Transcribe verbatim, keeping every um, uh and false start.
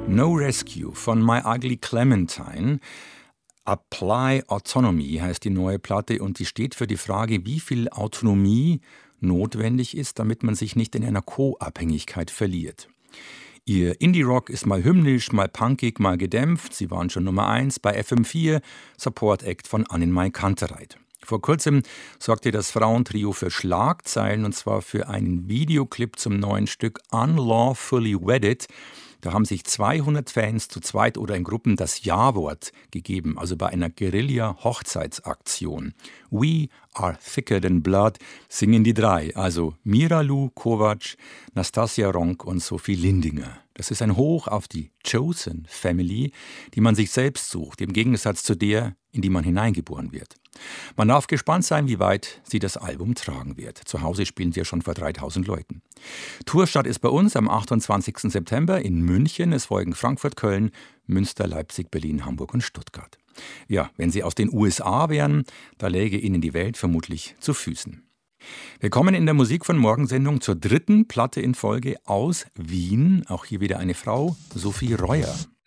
No Rescue von My Ugly Clementine. Apply Autonomy heißt die neue Platte und die steht für die Frage, wie viel Autonomie notwendig ist, damit man sich nicht in einer Co-Abhängigkeit verliert. Ihr Indie-Rock ist mal hymnisch, mal punkig, mal gedämpft. Sie waren schon Nummer eins bei F M vier, Support-Act von Annenmai Kantereit. Vor kurzem sorgte das Frauentrio für Schlagzeilen, und zwar für einen Videoclip zum neuen Stück Unlawfully Wedded. Da haben sich zweihundert Fans zu zweit oder in Gruppen das Ja-Wort gegeben, also bei einer Guerilla-Hochzeitsaktion. We are thicker than blood singen die drei, also Miralu Kovac, Nastasia Ronk und Sophie Lindinger. Das ist ein Hoch auf die Chosen Family, die man sich selbst sucht, im Gegensatz zu der, in die man hineingeboren wird. Man darf gespannt sein, wie weit sie das Album tragen wird. Zu Hause spielen sie ja schon vor dreitausend Leuten. Tourstart ist bei uns am achtundzwanzigsten September in München. Es folgen Frankfurt, Köln, Münster, Leipzig, Berlin, Hamburg und Stuttgart. Ja, wenn Sie aus den U S A wären, da läge Ihnen die Welt vermutlich zu Füßen. Wir kommen in der Musik von Morgensendung zur dritten Platte in Folge aus Wien. Auch hier wieder eine Frau, Sophie Reuer.